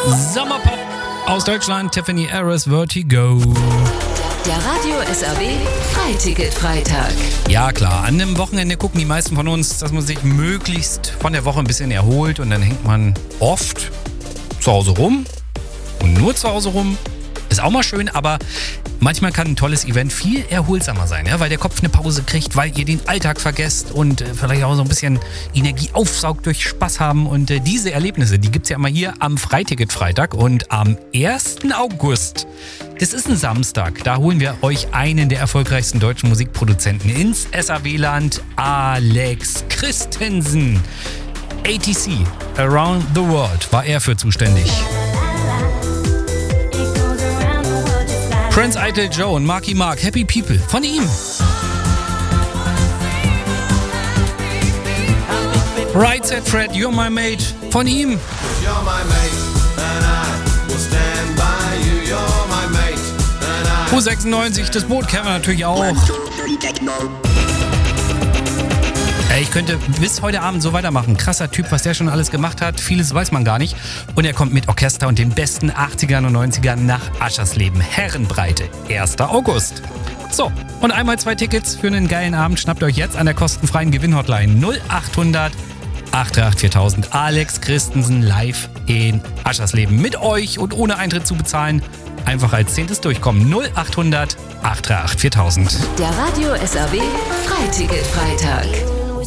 Sommerpop aus Deutschland, Tiffany Harris, Vertigo. Der Radio SAW Freiticket-Freitag. Ja klar, an einem Wochenende gucken die meisten von uns, dass man sich möglichst von der Woche ein bisschen erholt und dann hängt man oft zu Hause rum und nur zu Hause rum. Ist auch mal schön, aber manchmal kann ein tolles Event viel erholsamer sein, ja? Weil der Kopf eine Pause kriegt, weil ihr den Alltag vergesst und vielleicht auch so ein bisschen Energie aufsaugt durch Spaß haben. Und diese Erlebnisse, die gibt es ja immer hier am Freiticket-Freitag. Und am 1. August, das ist ein Samstag, da holen wir euch einen der erfolgreichsten deutschen Musikproduzenten ins SAW-Land, Alex Christensen. ATC, Around the World, war er für zuständig. Prince Idol Joe und Marky Mark, Happy People, von ihm. Right Said Fred, You're My Mate, von ihm. U96, das Boot kennen wir natürlich auch. Ich könnte bis heute Abend so weitermachen. Krasser Typ, was der schon alles gemacht hat. Vieles weiß man gar nicht. Und er kommt mit Orchester und den besten 80ern und 90ern nach Aschersleben. Herrenbreite, 1. August. So, und einmal 2 Tickets für einen geilen Abend schnappt euch jetzt an der kostenfreien Gewinnhotline 0800 838 4000. Alex Christensen live in Aschersleben. Mit euch und ohne Eintritt zu bezahlen. Einfach als 10. durchkommen. 0800 838 4000. Der Radio SAW Freiticket-Freitag.